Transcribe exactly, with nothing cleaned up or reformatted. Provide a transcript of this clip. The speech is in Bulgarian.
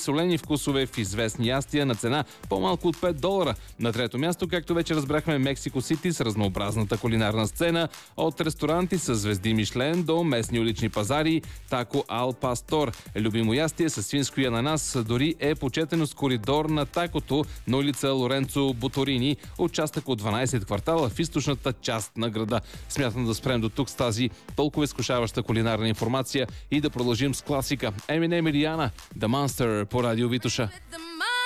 солени вкусове в известни ястия на цена по-малко от пет долара. На трето място, както вече разбрахме, Мексико Сити с разнообразната кулинарна сцена, от ресторанти с звезди Мишлен до местни улични пазари, Тако Ал Пастор. Любимо ястие с свинско и ананас, дори е почетено с коридор на такото на улица Лоренцо Буторини, участък от дванайсет квартала в източната част на града. Смятам да спрем до тук с тази толкова изкушаваща кулинарна информация и да продължим с класика Eminem и Rihanna, The Monster по Радио Витоша.